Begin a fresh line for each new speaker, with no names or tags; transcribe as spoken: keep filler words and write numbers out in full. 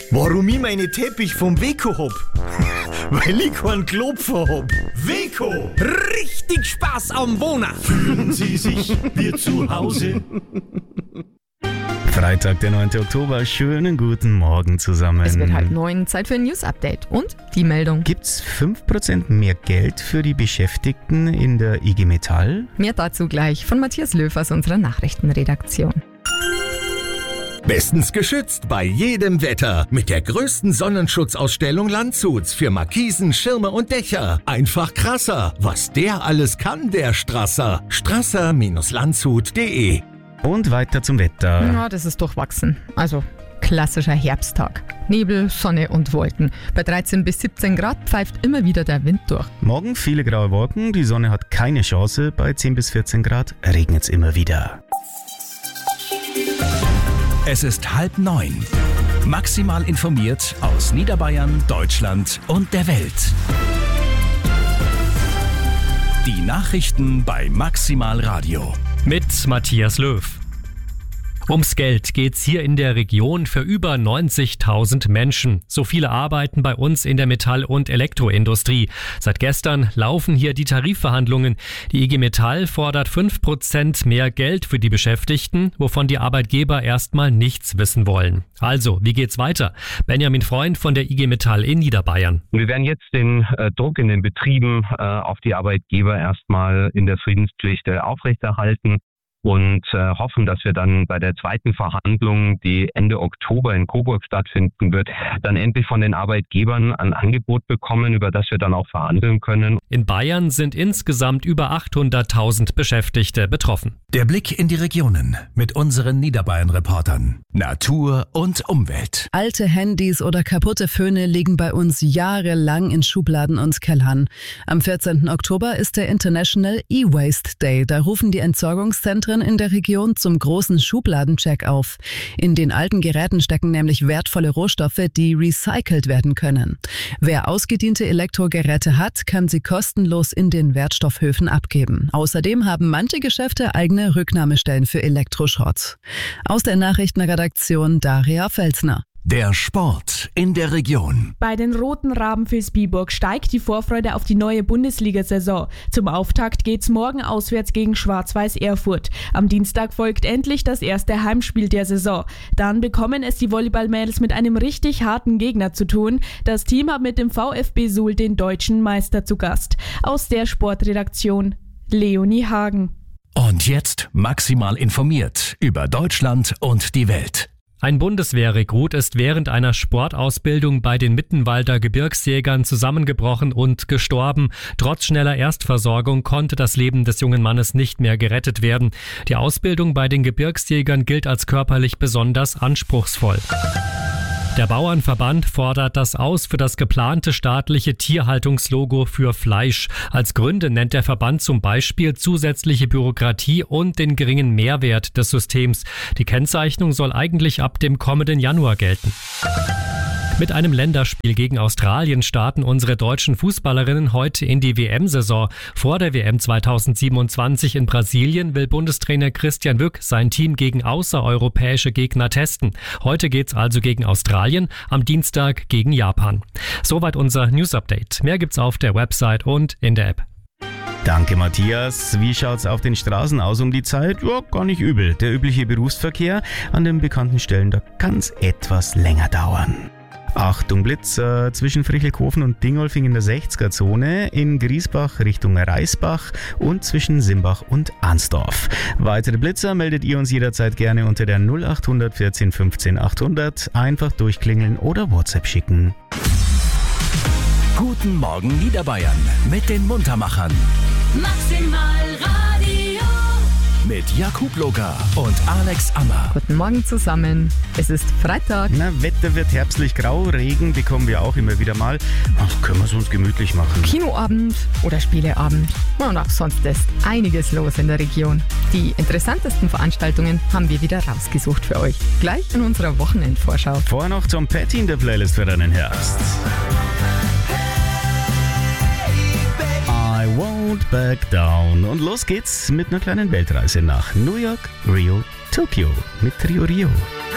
Warum ich meine Teppich vom Weco hab? Weil ich keinen Klopfer hab. Weco! Richtig Spaß am Wohnen! Fühlen Sie sich wie zu Hause?
Freitag, der neunten Oktober. Schönen guten Morgen zusammen.
Es wird halb neun, Zeit für ein News-Update. Und die Meldung.
Gibt's fünf Prozent mehr Geld für die Beschäftigten in der I G Metall?
Mehr dazu gleich von Matthias Löw aus unserer Nachrichtenredaktion.
Bestens geschützt bei jedem Wetter. Mit der größten Sonnenschutzausstellung Landshuts für Markisen, Schirme und Dächer. Einfach krasser. Was der alles kann, der Strasser. strasser Landshut punkt de.
Und weiter zum Wetter.
Ja, das ist durchwachsen. Also klassischer Herbsttag. Nebel, Sonne und Wolken. Bei dreizehn bis siebzehn Grad pfeift immer wieder der Wind durch.
Morgen viele graue Wolken, die Sonne hat keine Chance. Bei zehn bis vierzehn Grad regnet's immer wieder.
Es ist halb neun. Maximal informiert aus Niederbayern, Deutschland und der Welt. Die Nachrichten bei Maximal Radio.
Mit Matthias Löw. Ums Geld geht's hier in der Region für über neunzigtausend Menschen. So viele arbeiten bei uns in der Metall- und Elektroindustrie. Seit gestern laufen hier die Tarifverhandlungen. Die I G Metall fordert fünf Prozent mehr Geld für die Beschäftigten, wovon die Arbeitgeber erstmal nichts wissen wollen. Also, wie geht's weiter? Benjamin Freund von der I G Metall in Niederbayern.
Wir werden jetzt den äh, Druck in den Betrieben äh, auf die Arbeitgeber erstmal in der Friedenspflicht äh, aufrechterhalten. Und äh, hoffen, dass wir dann bei der zweiten Verhandlung, die Ende Oktober in Coburg stattfinden wird, dann endlich von den Arbeitgebern ein Angebot bekommen, über das wir dann auch verhandeln können.
In Bayern sind insgesamt über achthunderttausend Beschäftigte betroffen.
Der Blick in die Regionen mit unseren Niederbayern-Reportern. Natur und Umwelt.
Alte Handys oder kaputte Föhne liegen bei uns jahrelang in Schubladen und Kellern. Am vierzehnten Oktober ist der International E-Waste Day. Da rufen die Entsorgungszentren in der Region zum großen Schubladencheck auf. In den alten Geräten stecken nämlich wertvolle Rohstoffe, die recycelt werden können. Wer ausgediente Elektrogeräte hat, kann sie kostenlos in den Wertstoffhöfen abgeben. Außerdem haben manche Geschäfte eigene Rücknahmestellen für Elektroschrott. Aus der Nachrichtenredaktion Daria Felsner.
Der Sport in der Region.
Bei den Roten Raben Vilsbiburg steigt die Vorfreude auf die neue Bundesliga-Saison. Zum Auftakt geht's morgen auswärts gegen Schwarz-Weiß Erfurt. Am Dienstag folgt endlich das erste Heimspiel der Saison. Dann bekommen es die Volleyball-Mädels mit einem richtig harten Gegner zu tun. Das Team hat mit dem VfB Suhl den deutschen Meister zu Gast. Aus der Sportredaktion Leonie Hagen.
Und jetzt maximal informiert über Deutschland und die Welt.
Ein Bundeswehrrekrut ist während einer Sportausbildung bei den Mittenwalder Gebirgsjägern zusammengebrochen und gestorben. Trotz schneller Erstversorgung konnte das Leben des jungen Mannes nicht mehr gerettet werden. Die Ausbildung bei den Gebirgsjägern gilt als körperlich besonders anspruchsvoll. Der Bauernverband fordert das aus für das geplante staatliche Tierhaltungslogo für Fleisch. Als Gründe nennt der Verband zum Beispiel zusätzliche Bürokratie und den geringen Mehrwert des Systems. Die Kennzeichnung soll eigentlich ab dem kommenden Januar gelten. Mit einem Länderspiel gegen Australien starten unsere deutschen Fußballerinnen heute in die W M-Saison. Vor der W M zweitausendsiebenundzwanzig in Brasilien will Bundestrainer Christian Wück sein Team gegen außereuropäische Gegner testen. Heute geht's also gegen Australien, am Dienstag gegen Japan. Soweit unser News-Update. Mehr gibt's auf der Website und in der App.
Danke, Matthias. Wie schaut's auf den Straßen aus um die Zeit? Ja, gar nicht übel. Der übliche Berufsverkehr an den bekannten Stellen, da kann's etwas länger dauern. Achtung Blitzer, zwischen Frichelkofen und Dingolfing in der sechziger-Zone, in Griesbach Richtung Reisbach und zwischen Simbach und Arnsdorf. Weitere Blitzer meldet ihr uns jederzeit gerne unter der null acht hundert vierzehn fünfzehn achthundert. Einfach durchklingeln oder WhatsApp schicken.
Guten Morgen Niederbayern mit den Muntermachern.
Maximal Radio.
Mit Jakub Locker und Alex Ammer.
Guten Morgen zusammen. Es ist Freitag.
Na, Wetter wird herbstlich grau, Regen bekommen wir auch immer wieder mal. Ach, können wir es uns gemütlich machen.
Kinoabend oder Spieleabend. Und auch sonst ist einiges los in der Region. Die interessantesten Veranstaltungen haben wir wieder rausgesucht für euch. Gleich in unserer Wochenendvorschau.
Vorher noch Tom Petty in der Playlist für deinen Herbst. I won't back down. Und los geht's mit einer kleinen Weltreise nach New York, Rio, Tokio mit Trio Rio.